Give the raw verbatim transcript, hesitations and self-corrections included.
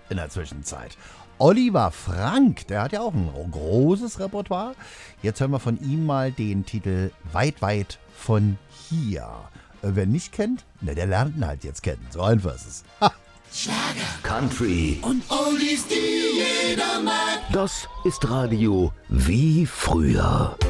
in der Zwischenzeit. Oliver Frank, der hat ja auch ein großes Repertoire. Jetzt hören wir von ihm mal den Titel Weit, weit von hier. Äh, wer nicht kennt, na, der lernt ihn halt jetzt kennen. So einfach ist es. Ha. Schlager, Country und Oldies, die jeder mag. Das ist Radio wie früher.